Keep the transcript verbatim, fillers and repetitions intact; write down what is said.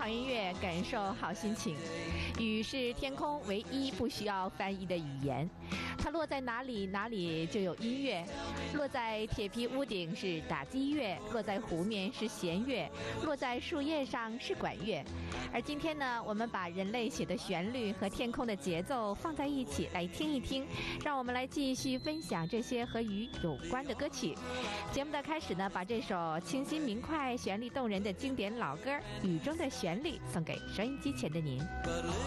好音乐，感受好心情。雨是天空唯一不需要翻译的语言，它落在哪里，哪里就有音乐。落在铁皮屋顶是打击乐，落在湖面是弦乐，落在树叶上是管乐。而今天呢，我们把人类写的旋律和天空的节奏放在一起来听一听，让我们来继续分享这些和雨有关的歌曲。节目的开始呢，把这首清新明快、旋律动人的经典老歌《雨中的旋律》送给收音机前的您。